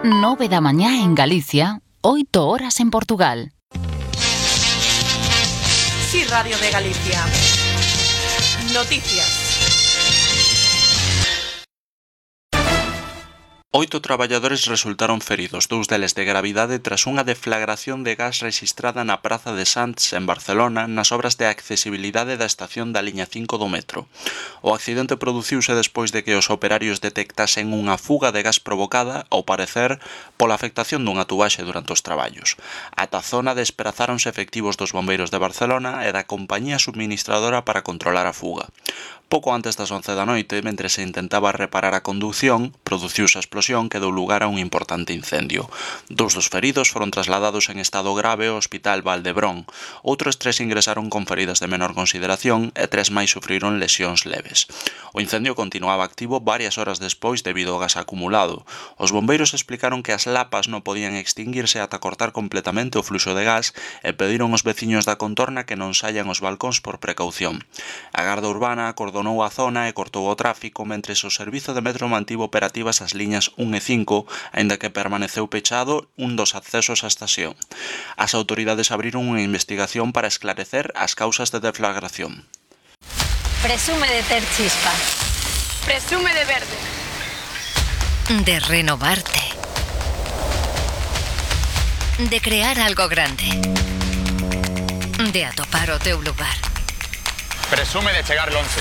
9 da mañá en Galicia, 8 horas en Portugal. Sí, Radio de Galicia. Noticias. 8 traballadores resultaron feridos, 2 deles de gravidade tras unha deflagración de gas rexistrada na Praza de Sants en Barcelona nas obras de accesibilidade da estación da liña 5 do metro. O accidente produciuse despois de que os operarios detectasen unha fuga de gas provocada, ao parecer, pola afectación dunha tubaxe durante os traballos. Ata a zona desprazáronse efectivos dos bombeiros de Barcelona e da compañía subministradora para controlar a fuga. Pouco antes das 11 da noite, mentre se intentaba reparar a condución, produciuse a explosión que deu lugar a un importante incendio. 2 dos feridos foron trasladados en estado grave ao Hospital Valdebrón. Outros 3 ingresaron con feridas de menor consideración e 3 máis sufriron lesións leves. O incendio continuaba activo varias horas despois debido ao gas acumulado. Os bombeiros explicaron que as lapas non podían extinguirse ata cortar completamente o fluxo de gas e pediron aos veciños da contorna que non saian os balcóns por precaución. A Garda Urbana acordonou a zona e cortou o tráfico mentres o servizo de metro mantivo operativas as liñas 1 e 5, aínda que permaneceu pechado un dos accesos á estación. As autoridades abriron unha investigación para esclarecer as causas de deflagración. Presume de ter chispa. Presume de verde. De renovarte. De crear algo grande. De atopar o teu lugar. Presume de chegar lonxe.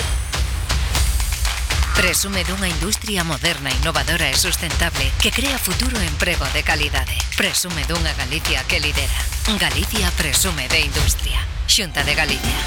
Presume dunha industria moderna, innovadora e sustentable que crea futuro e emprego de calidade. Presume dunha Galicia que lidera. Galicia presume de industria. Xunta de Galicia.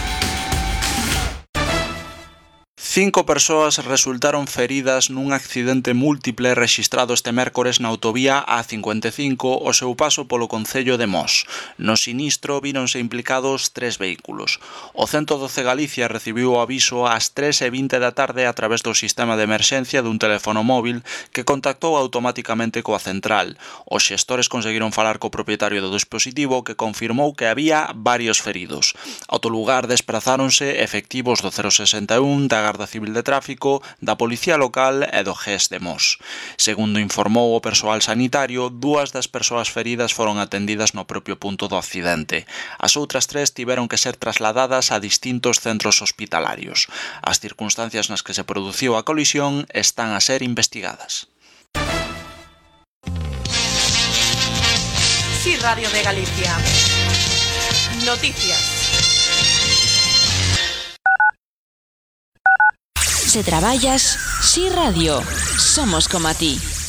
5 persoas resultaron feridas nun accidente múltiple rexistrado este mércores na autovía A55 ao seu paso polo concello de Mos. No sinistro víronse implicados 3 vehículos. O 112 Galicia recibiu o aviso ás 3:20 da tarde a través do sistema de emerxencia dun teléfono móvil que contactou automáticamente coa central. Os xestores conseguiron falar co propietario do dispositivo que confirmou que había varios feridos. Ao lugar desprazáronse efectivos do 061, da Garda Civil de Tráfico, da Policía Local e do GES de Mos. Segundo informou o persoal sanitario, 2 das persoas feridas foron atendidas no propio punto do accidente. As outras 3 tiveron que ser trasladadas a distintos centros hospitalarios. As circunstancias nas que se produciu a colisión están a ser investigadas. Sí, Radio de Galicia. Noticias. Se traballas, Sí Radio, somos como a ti.